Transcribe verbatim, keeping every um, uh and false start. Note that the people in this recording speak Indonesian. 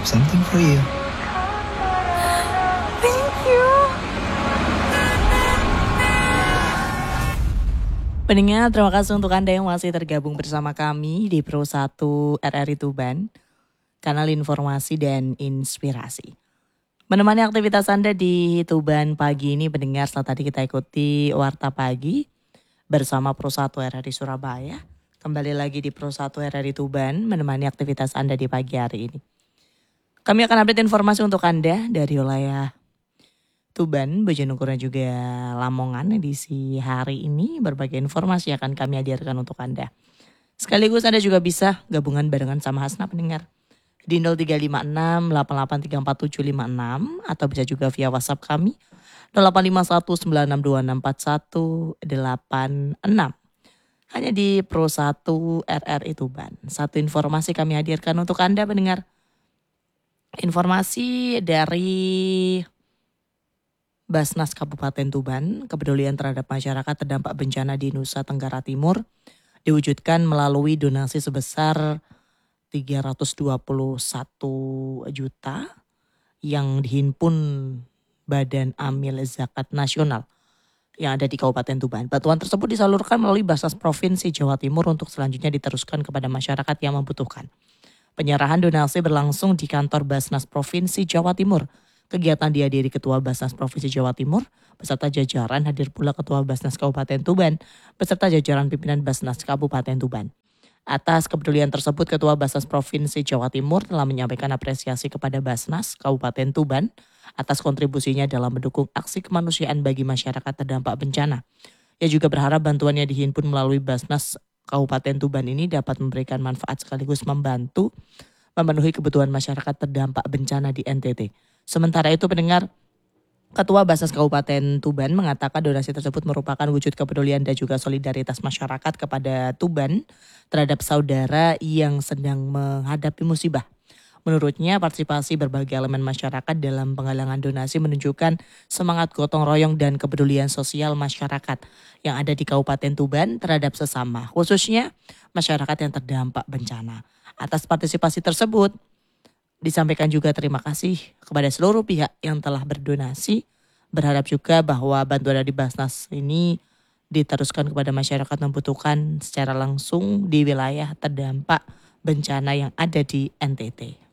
have something for you. Thank you. Pendengar, terima kasih untuk Anda yang masih tergabung bersama kami di Pro satu R R I Tuban, kanal informasi dan inspirasi. Menemani aktivitas Anda di Tuban pagi ini, pendengar, setelah tadi kita ikuti Warta Pagi bersama Pro satu R R I Surabaya. Kembali lagi di Pro satu R R I Tuban, menemani aktivitas Anda di pagi hari ini. Kami akan update informasi untuk Anda dari wilayah Tuban, Bojonegoro dan juga Lamongan edisi hari ini. Berbagai informasi akan kami hadirkan untuk Anda. Sekaligus Anda juga bisa gabungan barengan sama Hasna pendengar di nol tiga lima enam delapan delapan tiga empat tujuh lima enam atau bisa juga via WhatsApp kami nol delapan lima satu sembilan enam dua enam empat satu delapan enam. Hanya di Pro satu R R I Tuban. Satu informasi kami hadirkan untuk Anda pendengar. Informasi dari Basnas Kabupaten Tuban, kepedulian terhadap masyarakat terdampak bencana di Nusa Tenggara Timur diwujudkan melalui donasi sebesar tiga ratus dua puluh satu juta yang dihimpun Badan Amil Zakat Nasional yang ada di Kabupaten Tuban. Bantuan tersebut disalurkan melalui Basnas Provinsi Jawa Timur untuk selanjutnya diteruskan kepada masyarakat yang membutuhkan. Penyerahan donasi berlangsung di kantor Basnas Provinsi Jawa Timur. Kegiatan dihadiri Ketua Basnas Provinsi Jawa Timur, beserta jajaran, hadir pula Ketua Basnas Kabupaten Tuban, beserta jajaran pimpinan Basnas Kabupaten Tuban. Atas kepedulian tersebut, Ketua Basnas Provinsi Jawa Timur telah menyampaikan apresiasi kepada Basnas Kabupaten Tuban atas kontribusinya dalam mendukung aksi kemanusiaan bagi masyarakat terdampak bencana. Ia juga berharap bantuan yang dihimpun melalui Basnas Kabupaten Tuban ini dapat memberikan manfaat sekaligus membantu memenuhi kebutuhan masyarakat terdampak bencana di N T T. Sementara itu pendengar, Ketua Basnas Kabupaten Tuban mengatakan donasi tersebut merupakan wujud kepedulian dan juga solidaritas masyarakat kepada Tuban terhadap saudara yang sedang menghadapi musibah. Menurutnya, partisipasi berbagai elemen masyarakat dalam penggalangan donasi menunjukkan semangat gotong royong dan kepedulian sosial masyarakat yang ada di Kabupaten Tuban terhadap sesama, khususnya masyarakat yang terdampak bencana. Atas partisipasi tersebut, disampaikan juga terima kasih kepada seluruh pihak yang telah berdonasi. Berharap juga bahwa bantuan dari Basnas ini diteruskan kepada masyarakat membutuhkan secara langsung di wilayah terdampak bencana yang ada di N T T.